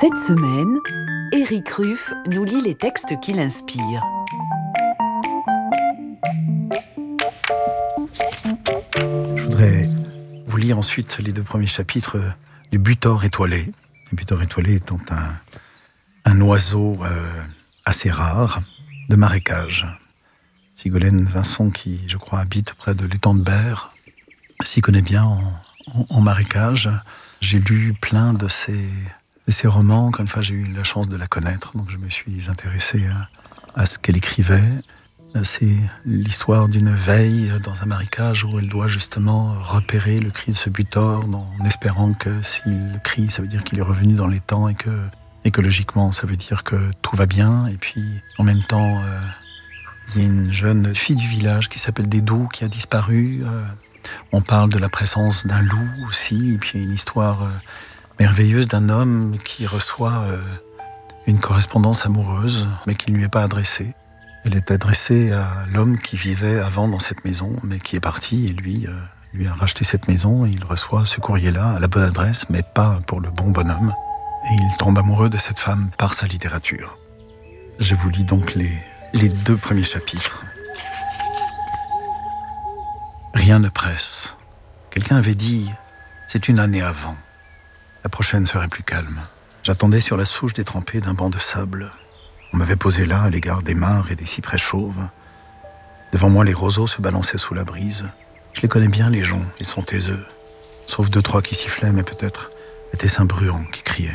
Cette semaine, Éric Ruff nous lit les textes qui l'inspirent. Je voudrais vous lire ensuite les 2 premiers chapitres du Butor étoilé. Le Butor étoilé étant un oiseau assez rare de marécage. Sigolène Vincent, qui je crois habite près de l'étang de Berre, s'y connaît bien en marécage. J'ai lu plein de ses romans. Encore une fois, j'ai eu la chance de la connaître, donc je me suis intéressé à ce qu'elle écrivait. C'est l'histoire d'une veille dans un marécage où elle doit justement repérer le cri de ce butor en espérant que s'il crie, ça veut dire qu'il est revenu dans les temps et que écologiquement, ça veut dire que tout va bien. Et puis, en même temps, il y a une jeune fille du village qui s'appelle Dédou qui a disparu. On parle de la présence d'un loup aussi. Et puis, il y a une histoire merveilleuse d'un homme qui reçoit une correspondance amoureuse, mais qui ne lui est pas adressée. Elle est adressée à l'homme qui vivait avant dans cette maison, mais qui est parti et lui a racheté cette maison et il reçoit ce courrier-là à la bonne adresse, mais pas pour le bon bonhomme. Et il tombe amoureux de cette femme par sa littérature. Je vous lis donc les 2 premiers chapitres. Rien ne presse. Quelqu'un avait dit « C'est une année avant. La prochaine serait plus calme. » J'attendais sur la souche détrempée d'un banc de sable. On m'avait posé là, à l'égard des mares et des cyprès chauves. Devant moi, les roseaux se balançaient sous la brise. Je les connais bien, les joncs, ils sont taiseux. Sauf 2-3 qui sifflaient, mais peut-être était-ce un bruant qui criait.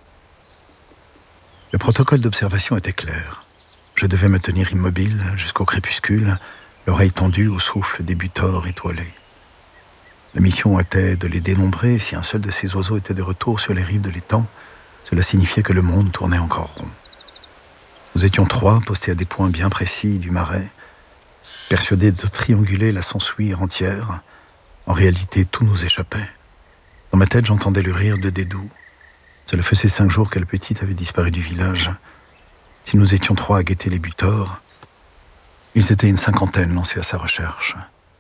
Le protocole d'observation était clair. Je devais me tenir immobile jusqu'au crépuscule, l'oreille tendue au souffle des butors étoilés. La mission était de les dénombrer. Si un seul de ces oiseaux était de retour sur les rives de l'étang, cela signifiait que le monde tournait encore rond. Nous étions 3, postés à des points bien précis du marais, persuadés de trianguler la Sansouire entière. En réalité, tout nous échappait. Dans ma tête, j'entendais le rire de Dédou. Cela faisait 5 jours que la petite avait disparu du village. Si nous étions 3 à guetter les butors, ils étaient une 50aine lancés à sa recherche.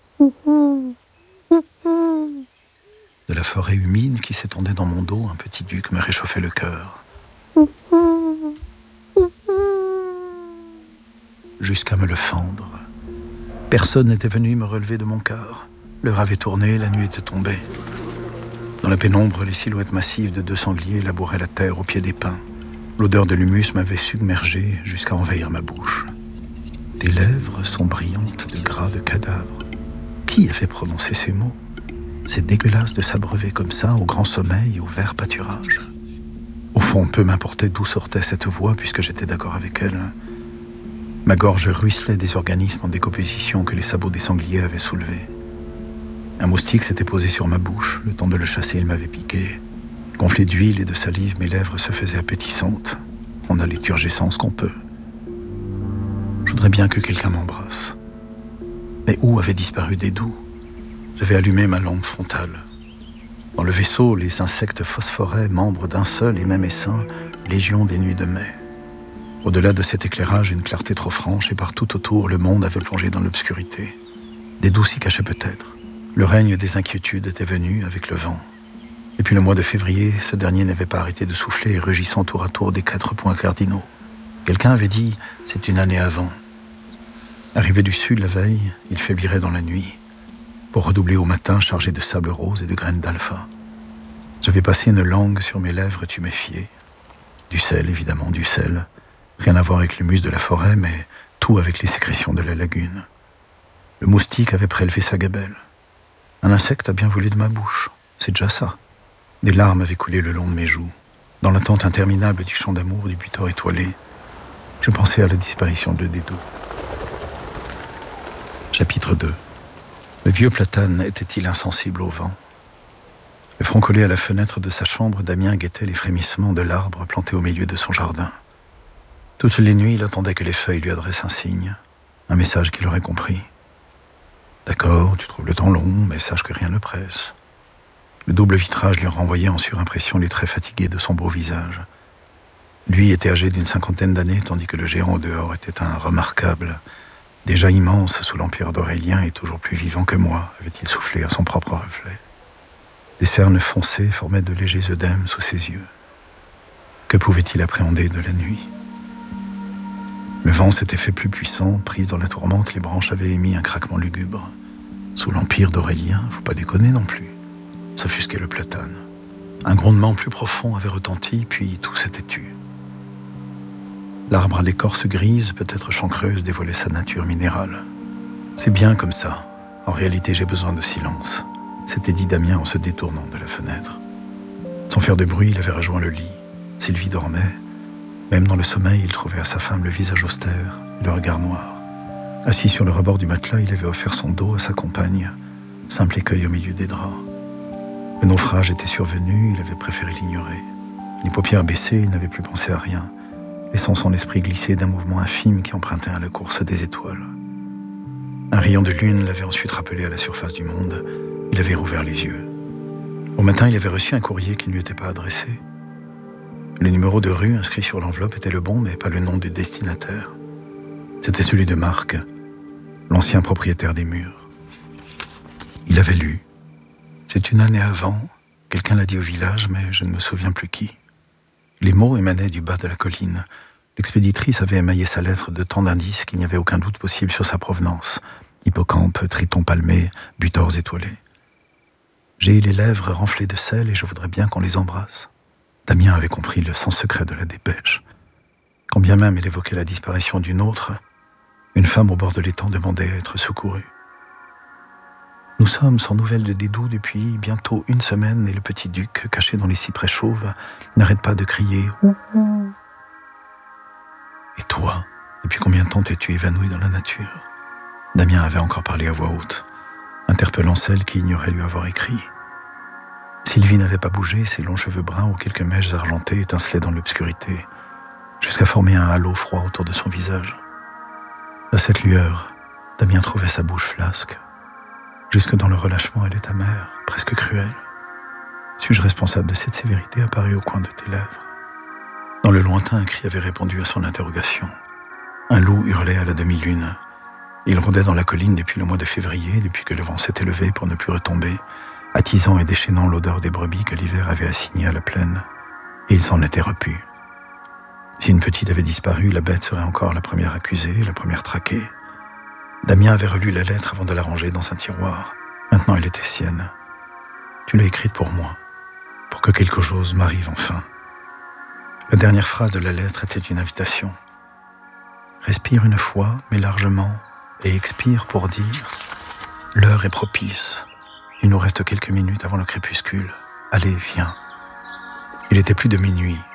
De la forêt humide qui s'étendait dans mon dos, un petit duc me réchauffait le cœur. Jusqu'à me le fendre. Personne n'était venu me relever de mon quart. L'heure avait tourné, la nuit était tombée. Dans la pénombre, les silhouettes massives de 2 sangliers labouraient la terre au pied des pins. L'odeur de l'humus m'avait submergé jusqu'à envahir ma bouche. Tes lèvres sont brillantes de gras de cadavre. Qui avait prononcé ces mots? C'est dégueulasse de s'abreuver comme ça, au grand sommeil et au vert pâturage. Au fond, peu m'importait d'où sortait cette voix, puisque j'étais d'accord avec elle. Ma gorge ruisselait des organismes en décomposition que les sabots des sangliers avaient soulevés. Un moustique s'était posé sur ma bouche. Le temps de le chasser, il m'avait piqué. Gonflé d'huile et de salive, mes lèvres se faisaient appétissantes. On a les turgescences qu'on peut. Je voudrais bien que quelqu'un m'embrasse. Mais où avait disparu Dédou? J'avais allumé ma lampe frontale. Dans le vaisseau, les insectes phosphoraient, membres d'un seul et même essaim, légion des nuits de mai. Au-delà de cet éclairage, une clarté trop franche, et partout autour, le monde avait plongé dans l'obscurité. Dédou s'y cachait peut-être. Le règne des inquiétudes était venu avec le vent. Et puis le mois de février, ce dernier n'avait pas arrêté de souffler, rugissant tour à tour des 4 points cardinaux. Quelqu'un avait dit « c'est une année avant ». Arrivé du sud la veille, il faiblirait dans la nuit, pour redoubler au matin chargé de sable rose et de graines d'alpha. J'avais passé une langue sur mes lèvres tuméfiées. Du sel, évidemment, du sel. Rien à voir avec l'humus de la forêt, mais tout avec les sécrétions de la lagune. Le moustique avait prélevé sa gabelle. Un insecte a bien volé de ma bouche, c'est déjà ça. Des larmes avaient coulé le long de mes joues. Dans l'attente interminable du chant d'amour du butor étoilé, je pensais à la disparition de Dédou. Chapitre 2. Le vieux platane était-il insensible au vent? Le front collé à la fenêtre de sa chambre, Damien guettait les frémissements de l'arbre planté au milieu de son jardin. Toutes les nuits, il attendait que les feuilles lui adressent un signe, un message qu'il aurait compris. D'accord, tu trouves le temps long, mais sache que rien ne presse. Le double vitrage lui renvoyait en surimpression les traits fatigués de son beau visage. Lui était âgé d'une 50aine d'années, tandis que le géant au dehors était un remarquable, déjà immense sous l'empire d'Aurélien et toujours plus vivant que moi, avait-il soufflé à son propre reflet. Des cernes foncées formaient de légers œdèmes sous ses yeux. Que pouvait-il appréhender de la nuit? Le vent s'était fait plus puissant, prise dans la tourmente, les branches avaient émis un craquement lugubre. Sous l'empire d'Aurélien, faut pas déconner non plus, s'offusquait le platane. Un grondement plus profond avait retenti, puis tout s'était tu. L'arbre à l'écorce grise, peut-être chancreuse, dévoilait sa nature minérale. C'est bien comme ça. En réalité, j'ai besoin de silence, s'était dit Damien en se détournant de la fenêtre. Sans faire de bruit, il avait rejoint le lit. Sylvie dormait. Même dans le sommeil, il trouvait à sa femme le visage austère et le regard noir. Assis sur le rebord du matelas, il avait offert son dos à sa compagne, simple écueil au milieu des draps. Le naufrage était survenu, il avait préféré l'ignorer. Les paupières baissées, il n'avait plus pensé à rien, laissant son esprit glisser d'un mouvement infime qui empruntait à la course des étoiles. Un rayon de lune l'avait ensuite rappelé à la surface du monde. Il avait rouvert les yeux. Au matin, il avait reçu un courrier qui ne lui était pas adressé. Le numéro de rue inscrit sur l'enveloppe était le bon, mais pas le nom du destinataire. C'était celui de Marc, l'ancien propriétaire des murs. Il avait lu. C'est une année avant, quelqu'un l'a dit au village, mais je ne me souviens plus qui. Les mots émanaient du bas de la colline. L'expéditrice avait émaillé sa lettre de tant d'indices qu'il n'y avait aucun doute possible sur sa provenance. Hippocampe, triton palmé, butors étoilés. J'ai les lèvres renflées de sel et je voudrais bien qu'on les embrasse. Damien avait compris le sens secret de la dépêche. Quand bien même il évoquait la disparition d'une autre, une femme au bord de l'étang demandait à être secourue. Nous sommes sans nouvelles de Dédou depuis bientôt une semaine et le petit duc, caché dans les cyprès chauves, n'arrête pas de crier « Ouh !» Et toi, depuis combien de temps t'es-tu évanoui dans la nature? Damien avait encore parlé à voix haute, interpellant celle qui ignorait lui avoir écrit. Sylvie n'avait pas bougé, ses longs cheveux bruns aux quelques mèches argentées étincelaient dans l'obscurité, jusqu'à former un halo froid autour de son visage. À cette lueur, Damien trouvait sa bouche flasque. Jusque dans le relâchement, elle est amère, presque cruelle. Suis-je responsable de cette sévérité apparue au coin de tes lèvres? Dans le lointain, un cri avait répondu à son interrogation. Un loup hurlait à la demi-lune. Il rôdait dans la colline depuis le mois de février, depuis que le vent s'était levé pour ne plus retomber, attisant et déchaînant l'odeur des brebis que l'hiver avait assignées à la plaine. Et il s'en était repu. Si une petite avait disparu, la bête serait encore la première accusée, la première traquée. Damien avait relu la lettre avant de la ranger dans un tiroir. Maintenant, elle était sienne. Tu l'as écrite pour moi, pour que quelque chose m'arrive enfin. La dernière phrase de la lettre était une invitation. Respire une fois, mais largement, et expire pour dire « L'heure est propice. Il nous reste quelques minutes avant le crépuscule. Allez, viens. » Il était plus de minuit.